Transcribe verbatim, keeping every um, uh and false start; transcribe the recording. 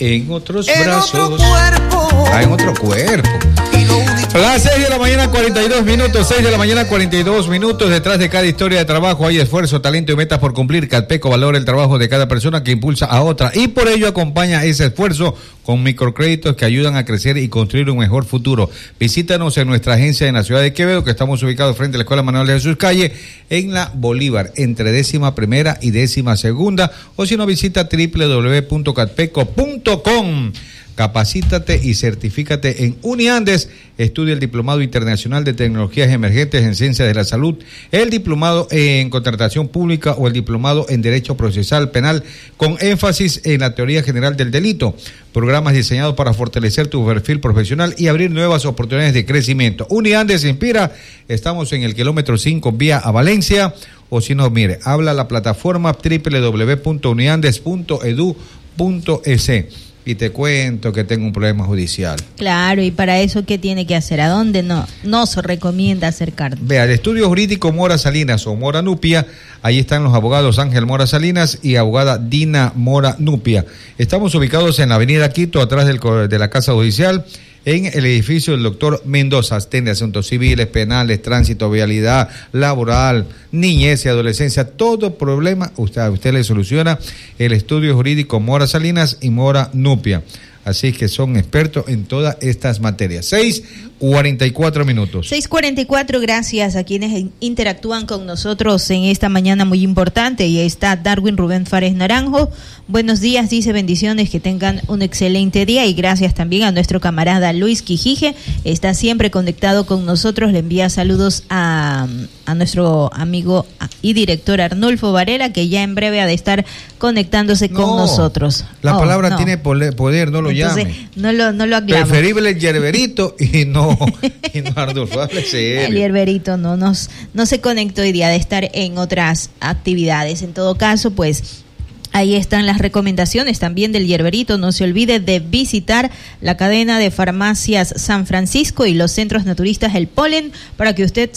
en otros en brazos. otro cuerpo. Ah, en otro cuerpo. Las seis de la mañana, cuarenta y dos minutos. seis de la mañana, cuarenta y dos minutos. Detrás de cada historia de trabajo hay esfuerzo, talento y metas por cumplir. Calpeco valora el trabajo de cada persona que impulsa a otra y por ello acompaña ese esfuerzo con microcréditos que ayudan a crecer y construir un mejor futuro. Visítanos en nuestra agencia en la ciudad de Quevedo, que estamos ubicados frente a la Escuela Manuel de Jesús Calle, en la Bolívar, entre décima primera y décima segunda. O si no, visita doble u doble u doble u punto calpeco punto com. Capacítate y certifícate en Uniandes. Estudia el Diplomado Internacional de Tecnologías Emergentes en Ciencias de la Salud, el Diplomado en Contratación Pública o el Diplomado en Derecho Procesal Penal, con énfasis en la teoría general del delito. Programas diseñados para fortalecer tu perfil profesional y abrir nuevas oportunidades de crecimiento. Uniandes inspira. Estamos en el kilómetro cinco vía a Valencia. O si no, mire, habla la plataforma doble u doble u doble u punto uniandes punto edu punto es. Y te cuento que tengo un problema judicial. Claro, y para eso, ¿qué tiene que hacer? ¿A dónde no nos recomienda acercarnos? Vea, el estudio jurídico Mora Salinas o Mora Nupia, ahí están los abogados Ángel Mora Salinas y abogada Dina Mora Nupia. Estamos ubicados en la avenida Quito, atrás del, de la Casa Judicial, en el edificio del doctor Mendoza. Atiende asuntos civiles, penales, tránsito, vialidad, laboral, niñez y adolescencia. Todo problema, usted, usted le soluciona el estudio jurídico Mora Salinas y Mora Nupia. Así que son expertos en todas estas materias. seis cuarenta y cuatro minutos. seis cuarenta y cuatro, gracias a quienes interactúan con nosotros en esta mañana muy importante. Y ahí está Darwin Rubén Fares Naranjo. Buenos días, dice, bendiciones, que tengan un excelente día. Y gracias también a nuestro camarada Luis Quijije. Está siempre conectado con nosotros. Le envía saludos a, a nuestro amigo y director Arnulfo Varela, que ya en breve ha de estar conectándose no, con nosotros. La oh, palabra no. tiene poder, no lo Entonces, llame. No lo, no lo aclaramos. Preferible el yerberito y no, y no Arnulfo. Hable serio. El yerberito no nos no se conectó hoy día, de estar en otras actividades. En todo caso, pues ahí están las recomendaciones también del yerberito. No se olvide de visitar la cadena de farmacias San Francisco y los centros naturistas El Polen para que usted